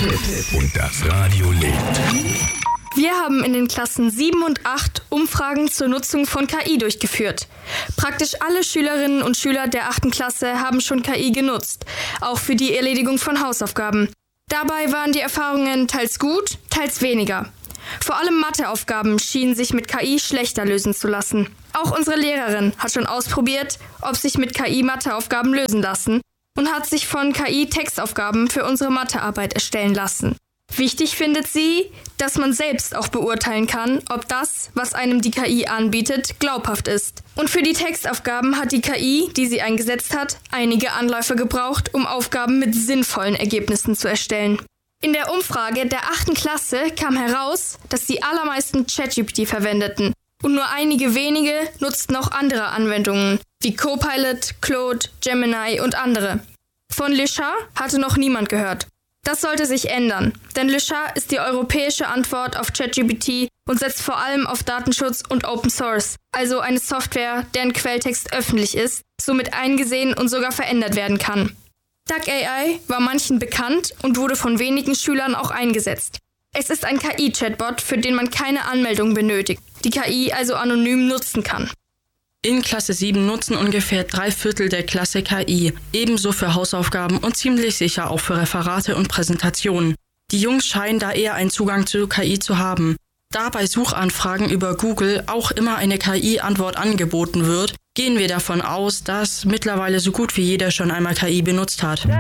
Tipps und das Radio lebt. Wir haben in den Klassen 7 und 8 Umfragen zur Nutzung von KI durchgeführt. Praktisch alle Schülerinnen und Schüler der 8. Klasse haben schon KI genutzt, auch für die Erledigung von Hausaufgaben. Dabei waren die Erfahrungen teils gut, teils weniger. Vor allem Matheaufgaben schienen sich mit KI schlechter lösen zu lassen. Auch unsere Lehrerin hat schon ausprobiert, ob sich mit KI Matheaufgaben lösen lassen und hat sich von KI Textaufgaben für unsere Mathearbeit erstellen lassen. Wichtig findet sie, dass man selbst auch beurteilen kann, ob das, was einem die KI anbietet, glaubhaft ist. Und für die Textaufgaben hat die KI, die sie eingesetzt hat, einige Anläufe gebraucht, um Aufgaben mit sinnvollen Ergebnissen zu erstellen. In der Umfrage der 8. Klasse kam heraus, dass die allermeisten ChatGPT verwendeten und nur einige wenige nutzten auch andere Anwendungen, wie Copilot, Claude, Gemini und andere. Von Lusha hatte noch niemand gehört. Das sollte sich ändern, denn Lusha ist die europäische Antwort auf ChatGPT und setzt vor allem auf Datenschutz und Open Source, also eine Software, deren Quelltext öffentlich ist, somit eingesehen und sogar verändert werden kann. DuckAI war manchen bekannt und wurde von wenigen Schülern auch eingesetzt. Es ist ein KI-Chatbot, für den man keine Anmeldung benötigt, die KI also anonym nutzen kann. In Klasse 7 nutzen ungefähr 3/4 der Klasse KI, ebenso für Hausaufgaben und ziemlich sicher auch für Referate und Präsentationen. Die Jungs scheinen da eher einen Zugang zu KI zu haben. Da bei Suchanfragen über Google auch immer eine KI-Antwort angeboten wird, gehen wir davon aus, dass mittlerweile so gut wie jeder schon einmal KI benutzt hat.